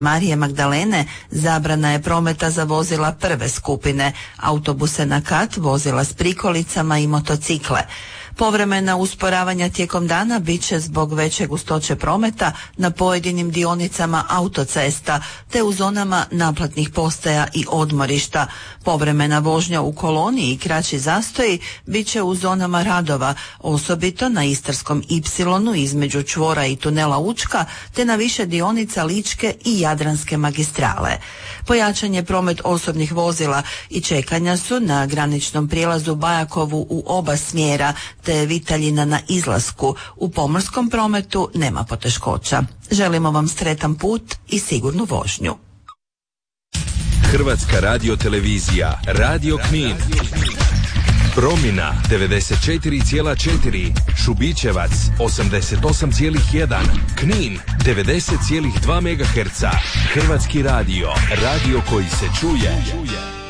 Marije Magdalene zabrana je prometa za vozila prve skupine, autobuse na kat, vozila s prikolicama i motocikle. Povremena usporavanja tijekom dana bit će zbog veće gustoće prometa na pojedinim dionicama autocesta te u zonama naplatnih postaja i odmorišta. Povremena vožnja u koloni i kraći zastoji bit će u zonama radova, osobito na Istarskom Y između čvora i tunela Učka te na više dionica Ličke i Jadranske magistrale. Pojačan je promet osobnih vozila i čekanja su na graničnom prijelazu Bajakovu u oba smjera te Vitaljina na izlasku. U pomorskom prometu nema poteškoća. Želimo vam sretan put i sigurnu vožnju. Hrvatska radiotelevizija, Radio Knin. Promjena 94,4, Šubićevac 88,1, Knin 90,2 MHz. Hrvatski radio, radio koji se čuje.